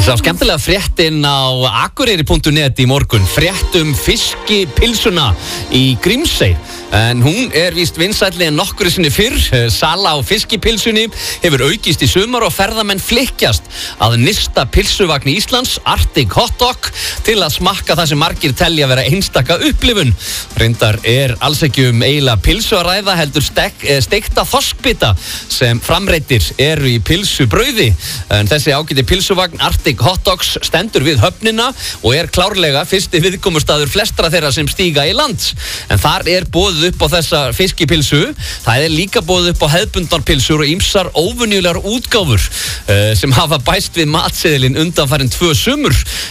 Ég sá skemmtilega fréttin á akureyri.net í morgun, fréttum fiskipilsuna í Grímsey. En hún víst vinsælli en nokkru sinni fyrr. Sala á fiskipilsunni hefur aukist í sumar og ferðamenn flykkjast að nyrsta pilsuvagni Íslands, Arctic Hot Dog, til að smakka það sem margir telja vera einstaka upplifun. Reyndar alls ekki eiginlega pilsu að ræða, heldur steikta þorskbita sem framreiddir eru í pilsubrauði. En þessi ágæti pilsuvagn Arctic Hot Dogs stendur við höfnina og klárlega fyrsti viðkomustaður flestra þeirra sem stíga í land. En þar boðið upp á þessa fiskipilsu. Það líka boðið upp á hefðbundnar pilsur og ýmsar óvenjulegar útgáfur sem hafa bæst við matseðilinn undanfarin 2 sumur.